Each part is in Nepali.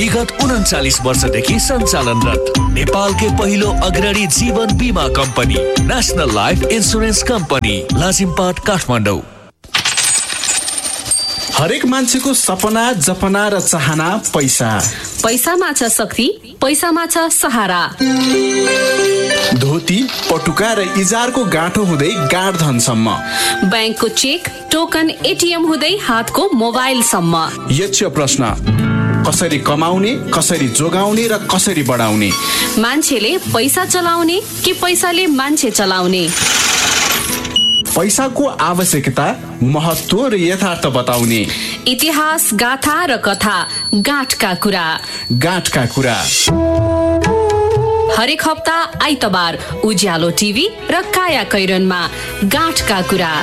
विगत 39 वर्षदेखि सञ्चालनरत नेपालकै पहिलो अग्रणी जीवन बीमा company national life insurance company Lazimpat Kathmandu. हरेक मान्छेको सपना जपना र चाहना पैसा। पैसामा छ शक्ति, पैसामा छ सहारा। धोती पटुका र इजारको गाँठो हुँदै गाडधनसम्म, ब्याङ्कको चेक टोकन एटिएम हुँदै हातको मोबाइलसम्म। यक्ष प्रश्न, कसरी कमाउने, कसरी जोगाउने र कसरी बढाउने? मान्छेले पैसा चलाउने कि पैसाले मान्छे चलाउने? पैसाको आवश्यकता, महत्त्व र यथार्थ बताउने। इतिहास, गाथा र कथा, गाँठका कुरा। गाँठका कुरा हरेक हप्ता आइतबार उज्यालो टिभी र काया कैरनमा गाँठका कुरा।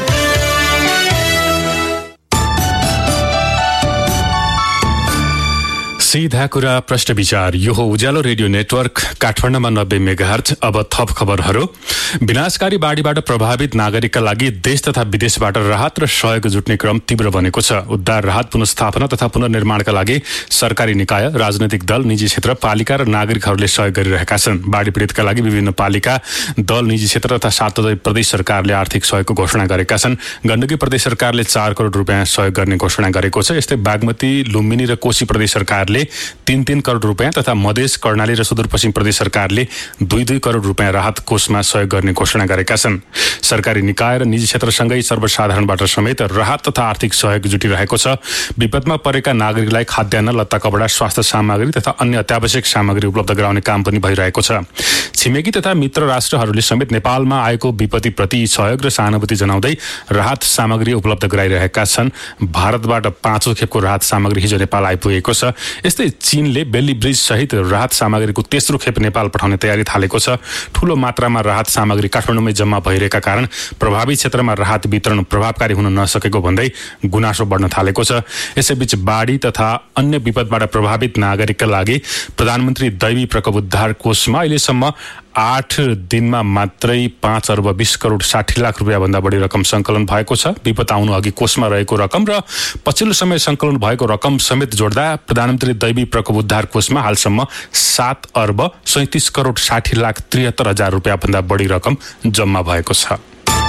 सीधा कुरा प्रश्न विचार। यो हो उज्यालो रेडियो नेटवर्क काठमाडौँमा 90 मेगाहर्ज। अब थप खबरहरू। विनाशकारी बाढीबाट प्रभावित नागरिकका लागि देश तथा विदेशबाट राहत र सहयोग जुट्ने क्रम तीव्र बनेको छ। उद्धार, राहत, पुनर्स्थापना तथा पुनर्निर्माणका लागि सरकारी निकाय, राजनैतिक दल, निजी क्षेत्र, पालिका र नागरिकहरूले सहयोग गरिरहेका छन्। बाढी पीडितका लागि विभिन्न पालिका, दल, निजी क्षेत्र तथा 7 प्रदेश सरकारले आर्थिक सहयोगको घोषणा गरेका छन्। गण्डकी प्रदेश सरकारले 4 करोड रुपियाँ सहयोग गर्ने घोषणा गरेको छ। यस्तै बागमती, लुम्बिनी र कोशी प्रदेश सरकारले 3-3 करोड रुपियाँ तथा मधेस, कर्णाली र सुदूरपश्चिम प्रदेश सरकारले 2-2 करोड रुपियाँ राहत कोषमा सहयोग गर्ने घोषणा गरेका छन्। सरकारी निकाय र निजी क्षेत्रसँगै सर्वसाधारणबाट समेत राहत तथा आर्थिक सहयोग जुटिरहेको छ। विपदमा परेका नागरिकलाई खाद्यान्न, लत्ता, कपडा, स्वास्थ्य सामग्री तथा अन्य अत्यावश्यक सामग्री उपलब्ध गराउने काम पनि भइरहेको छ। छिमेकी तथा मित्र राष्ट्रहरूले समेत नेपालमा आएको विपत्तिप्रति सहयोग र सहानुभूति जनाउँदै राहत सामग्री उपलब्ध गराइरहेका छन्। भारतबाट 5औं खेपको राहत सामग्री हिजो नेपाल आइपुगेको छ। यस्तै चीनले बेली ब्रिज सहित राहत सामग्रीको तेस्रो खेप नेपाल पठाउने तयारी थालेको छ। ठूलो मात्रामा राहत सामग्री काठमाडौँमै जम्मा भइरहेका कारण प्रभावित क्षेत्रमा राहत वितरण प्रभावकारी हुन नसकेको भन्दै गुनासो बढ्न थालेको छ। यसैबीच बाढी तथा अन्य विपदबाट प्रभावित नागरिकका लागि प्रधानमन्त्री दैवी प्रकोप उद्धार कोषमा अहिलेसम्म 8 दिनमा मात्रै 5 अर्ब 20 करोड 60 लाख रुपियाँ भन्दा बढी रकम सङ्कलन भएको छ। विपद आउनु अघि कोषमा रहेको रकम र पछिल्लो समय सङ्कलन भएको रकम समेत जोड्दा प्रधानमन्त्री दैवी प्रकोप उद्धार कोषमा हालसम्म 7 अर्ब 37 करोड 60 लाख 73 हजार रुपियाँ भन्दा बढी रकम जम्मा भएको छ।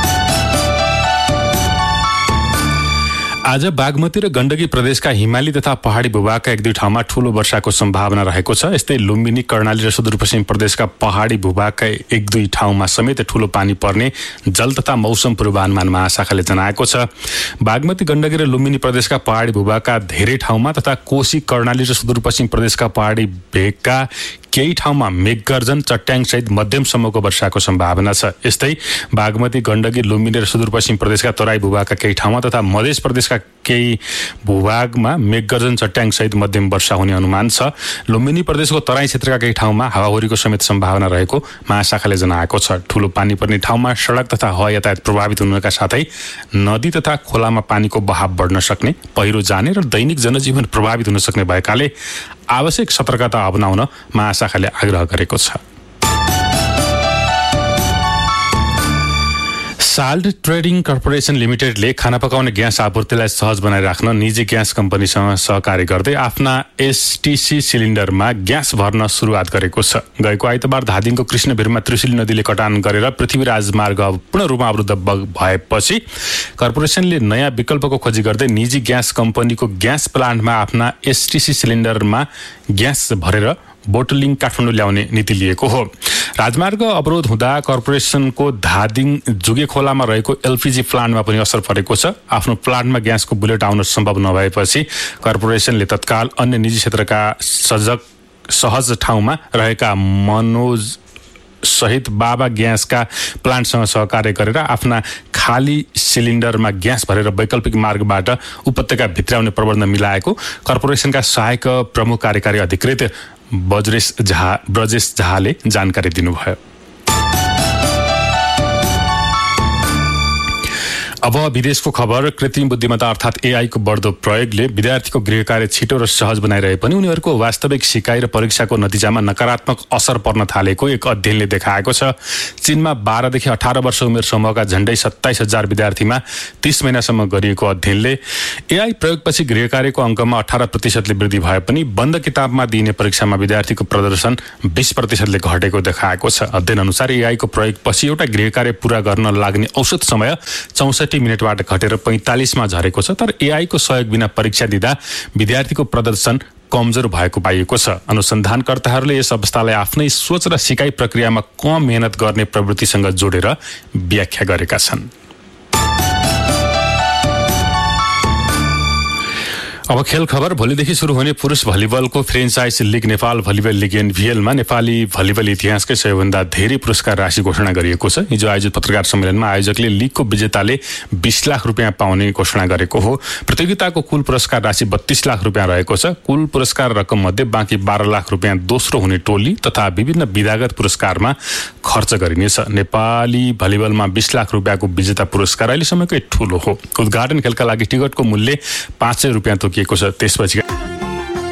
आज बागमती र गण्डकी प्रदेशका हिमाली तथा पहाडी भूभागका 1-2 ठाउँमा ठूलो वर्षाको सम्भावना रहेको छ। यस्तै लुम्बिनी, कर्णाली र सुदूरपश्चिम प्रदेशका पहाडी भूभागका 1-2 ठाउँमा समेत ठूलो पानी पर्ने जल तथा मौसम पूर्वानुमान महाशाखाले जनाएको छ। बागमती, गण्डकी र लुम्बिनी प्रदेशका पहाडी भूभागका धेरै ठाउँमा तथा कोशी, कर्णाली र सुदूरपश्चिम प्रदेशका पहाडी भेगका केही ठाउँमा मेघगर्जन, चट्याङसहित मध्यमसम्मको वर्षाको सम्भावना छ। यस्तै बागमती, गण्डकी, लुम्बिनी र सुदूरपश्चिम प्रदेशका तराई भूभागका केही ठाउँमा तथा मध्य प्रदेशका केही भूभागमा मेघगर्जन, चट्याङसहित मध्यम वर्षा हुने अनुमान छ। लुम्बिनी प्रदेशको तराई क्षेत्रका केही ठाउँमा हावाहुरीको समेत सम्भावना रहेको महाशाखाले जनाएको छ। ठूलो पानी पर्ने ठाउँमा सडक तथा हवाई यातायात प्रभावित हुनुका साथै नदी तथा खोलामा पानीको बहाव बढ्न सक्ने, पहिरो जाने र दैनिक जनजीवन प्रभावित हुन सक्ने भएकाले आवश्यक सतर्कता अपनाउन महाशाखाले आग्रह गरेको छ। साल्ट ट्रेडिङ कर्पोरेसन लिमिटेडले खाना पकाउने ग्यास आपूर्तिलाई सहज बनाइराख्न निजी ग्यास कम्पनीसँग सहकार्य गर्दै आफ्ना एसटिसी सिलिन्डरमा ग्यास भर्न सुरुवात गरेको छ। गएको आइतबार धादिङको कृष्णभिरमा त्रिशुली नदीले कटान गरेर पृथ्वी राजमार्ग पूर्ण रूपमा अवरुद्ध भएपछि कर्पोरेसनले नयाँ विकल्पको खोजी गर्दै निजी ग्यास कम्पनीको ग्यास प्लान्टमा आफ्ना एसटिसी सिलिन्डरमा ग्यास भरेर बोटलिङ काठमाडौँ ल्याउने नीति लिएको हो। राजमार्ग अवरोध हुँदा कर्पोरेसनको धादिङ जुगे खोलामा रहेको एलपिजी प्लान्टमा पनि असर परेको छ। आफ्नो प्लान्टमा ग्यासको बुलेट आउन सम्भव नभएपछि कर्पोरेसनले तत्काल अन्य निजी क्षेत्रका सहज ठाउँमा रहेका मनोज सहित बाबा ग्यासका प्लान्टसँग सहकार्य गरेर आफ्ना खाली सिलिन्डरमा ग्यास भरेर वैकल्पिक मार्गबाट उपत्यका भित्राउने प्रबन्ध मिलाएको कर्पोरेसनका सहायक प्रमुख कार्यकारी अधिकृत ब्रजेश झाले जानकारी दिनुभयो। अब विदेशको खबर। कृत्रिम बुद्धिमत्ता अर्थात् एआईको बढ्दो प्रयोगले विद्यार्थीको गृह कार्य छिटो र सहज बनाइरहे पनि उनीहरूको वास्तविक सिकाइ र परीक्षाको नतिजामा नकारात्मक असर पर्न थालेको एक अध्ययनले देखाएको छ। चीनमा 12 देखि 18 वर्ष उमेर समूहका झण्डै 27,000 विद्यार्थीमा 30 महिनासम्म गरिएको अध्ययनले एआई प्रयोगपछि गृह कार्यको अङ्कमा 18% वृद्धि भए पनि बन्द किताबमा दिइने परीक्षामा विद्यार्थीको प्रदर्शन 20% घटेको देखाएको छ। अध्ययन अनुसार एआईको प्रयोगपछि एउटा गृह कार्य पूरा गर्न लाग्ने औसत समय 64 मिनेटबाट घटेर 45 मा झरेको छ। तर एआईको सहयोग बिना परीक्षा दिँदा विद्यार्थीको प्रदर्शन कमजोर भएको पाइएको छ। अनुसन्धानकर्ताहरूले यस अवस्थालाई आफ्नै सोच र सिकाइ प्रक्रियामा कम मेहनत गर्ने प्रवृत्तिसँग जोडेर व्याख्या गरेका छन्। अब खेल खबर। भोलिदेखि सुरु हुने पुरुष भलिबलको franchise league Nepal volleyball league एनभिएलमा Nepali volleyball इतिहासकै सबैभन्दा धेरै पुरस्कार राशि घोषणा गरिएको छ। हिजो आयोजित पत्रकार सम्मेलनमा आयोजकले लिगको विजेताले 20 लाख रुपियाँ पाउने घोषणा गरेको हो। प्रतियोगिताको कुल पुरस्कार राशि 32 लाख रुपियाँ रहेको छ। कुल पुरस्कार रकम मध्ये बाँकी 12 लाख रुपियाँ दोस्रो हुने टोली तथा विभिन्न विधागत पुरस्कारमा खर्च गरिनेछ। नेपाली भलिबलमा 20 लाख रुपियाँको विजेता पुरस्कार अहिलेसम्मकै ठूलो हो। उद्घाटन खेलका लागि टिकटको मूल्य 500 रुपियाँ तोकिएको छ। त्यसपछि